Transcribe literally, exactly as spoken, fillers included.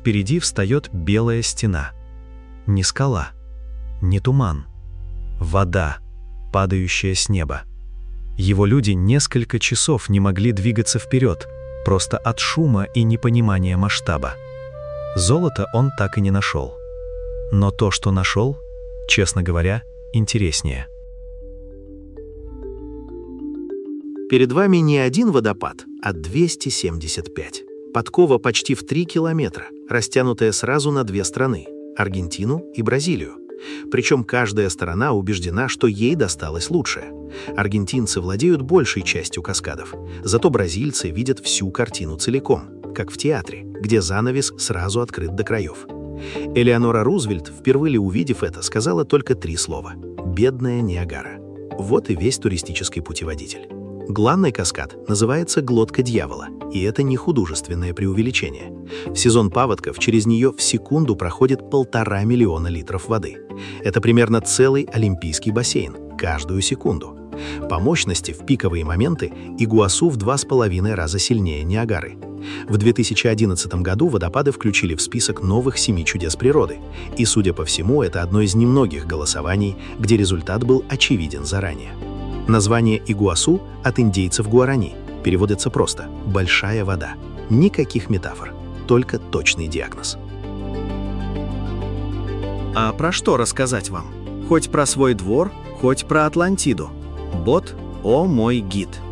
впереди встает белая стена. Не скала, не туман. Вода, падающая с неба. Его люди несколько часов не могли двигаться вперед, просто от шума и непонимания масштаба. Золото он так и не нашел. Но то, что нашел, честно говоря, интереснее. Перед вами не один водопад, а двести семьдесят пять. Подкова почти в три километра, растянутая сразу на две страны – Аргентину и Бразилию. Причем каждая сторона убеждена, что ей досталось лучшее. Аргентинцы владеют большей частью каскадов, зато бразильцы видят всю картину целиком, как в театре, где занавес сразу открыт до краев. Элеонора Рузвельт, впервые увидев это, сказала только три слова – «бедная Ниагара». Вот и весь туристический путеводитель. Главный каскад называется «Глотка дьявола», и это не художественное преувеличение. В сезон паводков через нее в секунду проходит полтора миллиона литров воды. Это примерно целый олимпийский бассейн, каждую секунду. По мощности в пиковые моменты Игуасу в два с половиной раза сильнее Ниагары. В две тысячи одиннадцатом году водопады включили в список новых семи чудес природы, и, судя по всему, это одно из немногих голосований, где результат был очевиден заранее. Название Игуасу от индейцев гуарани переводится просто «большая вода». Никаких метафор, только точный диагноз. А про что рассказать вам? Хоть про свой двор, хоть про Атлантиду. Бот, о мой гид.